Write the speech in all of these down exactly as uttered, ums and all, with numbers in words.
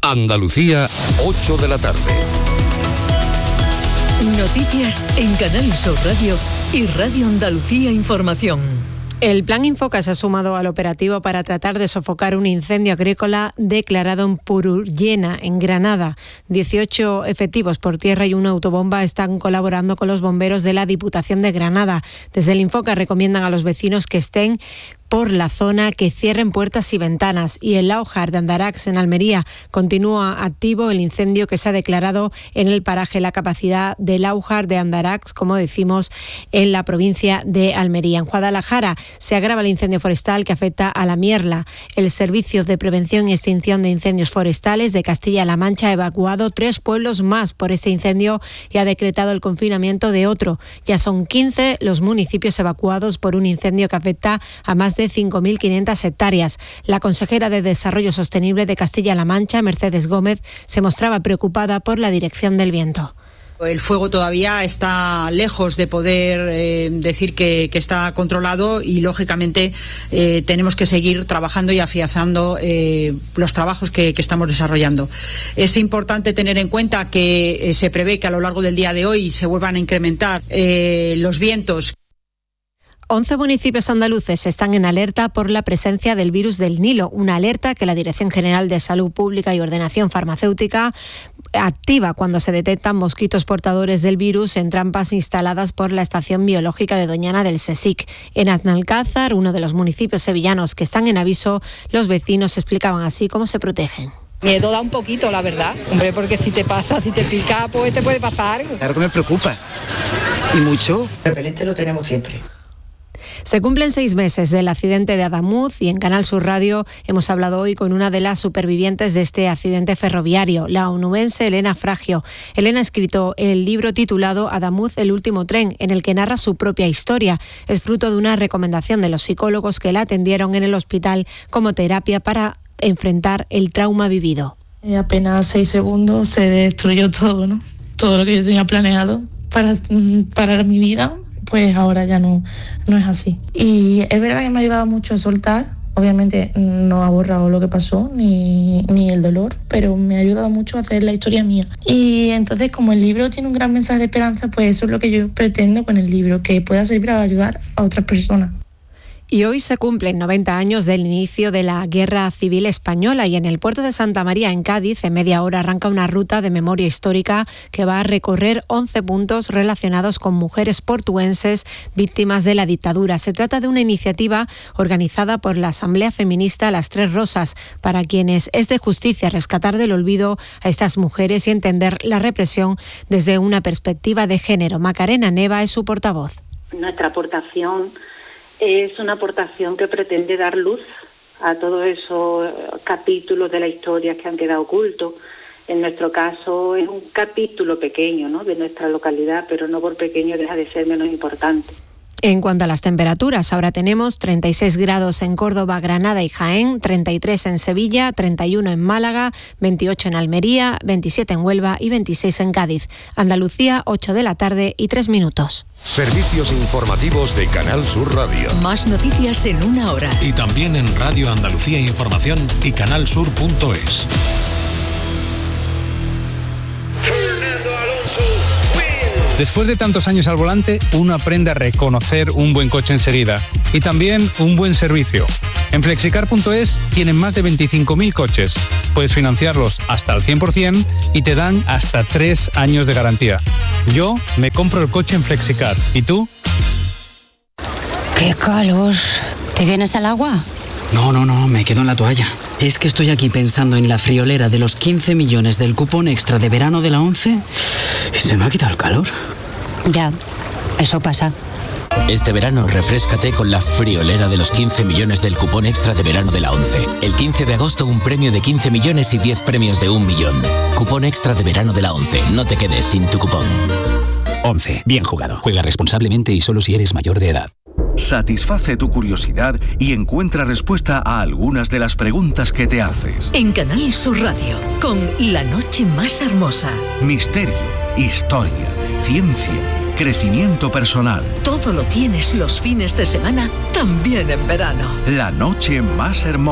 Andalucía, ocho de la tarde. Noticias en Canal Sur Radio y Radio Andalucía Información. El Plan Infoca se ha sumado al operativo para tratar de sofocar un incendio agrícola declarado en Purullena, en Granada. dieciocho efectivos por tierra y una autobomba están colaborando con los bomberos de la Diputación de Granada. Desde el Infoca recomiendan a los vecinos que estén por la zona que cierren puertas y ventanas. Y el Láujar de Andarax, en Almería, continúa activo el incendio que se ha declarado en el paraje La Capacidad de Láujar de Andarax, como decimos, en la provincia de Almería. En Guadalajara se agrava el incendio forestal que afecta a La Mierla. El Servicio de Prevención y Extinción de Incendios Forestales de Castilla-La Mancha ha evacuado tres pueblos más por este incendio y ha decretado el confinamiento de otro. Ya son quince los municipios evacuados por un incendio que afecta a más de cinco mil quinientas hectáreas. La consejera de Desarrollo Sostenible de Castilla-La Mancha, Mercedes Gómez, se mostraba preocupada por la dirección del viento. El fuego todavía está lejos de poder eh, decir que, que está controlado y, lógicamente, eh, tenemos que seguir trabajando y afianzando eh, los trabajos que, que estamos desarrollando. Es importante tener en cuenta que eh, se prevé que a lo largo del día de hoy se vuelvan a incrementar eh, los vientos. once municipios andaluces están en alerta por la presencia del virus del Nilo, una alerta que la Dirección General de Salud Pública y Ordenación Farmacéutica activa cuando se detectan mosquitos portadores del virus en trampas instaladas por la Estación Biológica de Doñana del SESIC. En Aznalcázar, uno de los municipios sevillanos que están en aviso, los vecinos explicaban así cómo se protegen. Miedo da un poquito, la verdad. Hombre, porque si te pasa, si te pica, pues te puede pasar algo. Claro que me preocupa. ¿Y mucho? El repelente lo tenemos siempre. Se cumplen seis meses del accidente de Adamuz y en Canal Sur Radio hemos hablado hoy con una de las supervivientes de este accidente ferroviario, la onubense Elena Fragio. Elena ha escrito el libro titulado Adamuz, el último tren, en el que narra su propia historia. Es fruto de una recomendación de los psicólogos que la atendieron en el hospital como terapia para enfrentar el trauma vivido. En apenas seis segundos se destruyó todo, ¿no? Todo lo que yo tenía planeado para parar mi vida, pues ahora ya no, no es así. Y es verdad que me ha ayudado mucho a soltar. Obviamente no ha borrado lo que pasó ni, ni el dolor, pero me ha ayudado mucho a hacer la historia mía. Y entonces, como el libro tiene un gran mensaje de esperanza, pues eso es lo que yo pretendo con el libro, que pueda servir para ayudar a otras personas. Y hoy se cumplen noventa años del inicio de la Guerra Civil Española y en el puerto de Santa María, en Cádiz, en media hora arranca una ruta de memoria histórica que va a recorrer once puntos relacionados con mujeres portuenses víctimas de la dictadura. Se trata de una iniciativa organizada por la Asamblea Feminista Las Tres Rosas, para quienes es de justicia rescatar del olvido a estas mujeres y entender la represión desde una perspectiva de género. Macarena Neva es su portavoz. Nuestra aportación es una aportación que pretende dar luz a todos esos capítulos de la historia que han quedado ocultos. En nuestro caso es un capítulo pequeño, ¿no?, de nuestra localidad, pero no por pequeño deja de ser menos importante. En cuanto a las temperaturas, ahora tenemos treinta y seis grados en Córdoba, Granada y Jaén, treinta y tres en Sevilla, treinta y uno en Málaga, veintiocho en Almería, veintisiete en Huelva y veintiséis en Cádiz. Andalucía, ocho de la tarde y tres minutos. Servicios informativos de Canal Sur Radio. Más noticias en una hora. Y también en Radio Andalucía Información y canalsur punto es. Después de tantos años al volante, uno aprende a reconocer un buen coche enseguida y también un buen servicio. En flexicar punto es tienen más de veinticinco mil coches. Puedes financiarlos hasta al cien por ciento y te dan hasta tres años de garantía. Yo me compro el coche en Flexicar. ¿Y tú? ¡Qué calor! ¿Te vienes al agua? No, no, no, me quedo en la toalla. Es que estoy aquí pensando en la friolera de los quince millones del cupón extra de verano de la ONCE y se me ha quitado el calor. Ya, eso pasa. Este verano refréscate con la friolera de los quince millones del cupón extra de verano de la ONCE. El quince de agosto un premio de quince millones y diez premios de un millón. Cupón extra de verano de la ONCE. No te quedes sin tu cupón. ONCE. Bien jugado. Juega responsablemente y solo si eres mayor de edad. Satisface tu curiosidad y encuentra respuesta a algunas de las preguntas que te haces. En Canal Sur Radio, con La Noche Más Hermosa. Misterio, historia, ciencia, crecimiento personal. Todo lo tienes los fines de semana, también en verano. La Noche Más Hermosa.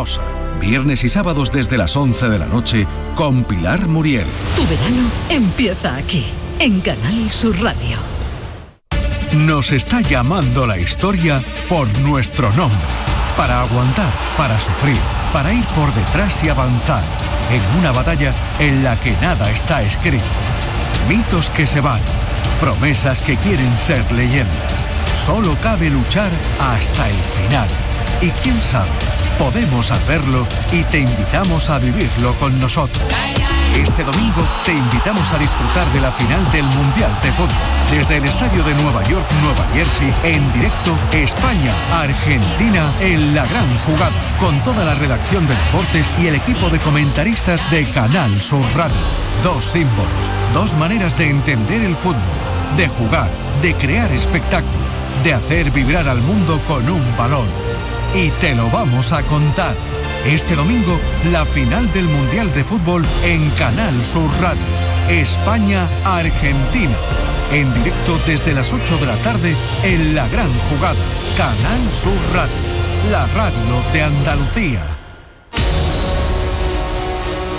Viernes y sábados desde las once de la noche con Pilar Muriel. Tu verano empieza aquí, en Canal Sur Radio. Nos está llamando la historia por nuestro nombre. Para aguantar, para sufrir, para ir por detrás y avanzar. En una batalla en la que nada está escrito. Mitos que se van, promesas que quieren ser leyendas. Solo cabe luchar hasta el final. Y quién sabe, podemos hacerlo y te invitamos a vivirlo con nosotros. Este domingo te invitamos a disfrutar de la final del Mundial de Fútbol. Desde el estadio de Nueva York, Nueva Jersey, en directo España-Argentina en la gran jugada. Con toda la redacción de deportes y el equipo de comentaristas de Canal Sur Radio. Dos símbolos, dos maneras de entender el fútbol, de jugar, de crear espectáculo, de hacer vibrar al mundo con un balón. Y te lo vamos a contar. Este domingo, la final del Mundial de Fútbol en Canal Sur Radio. España-Argentina. En directo desde las ocho de la tarde en La Gran Jugada. Canal Sur Radio. La radio de Andalucía.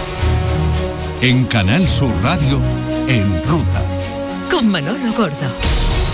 En Canal Sur Radio, En Ruta. Con Manolo Gordo.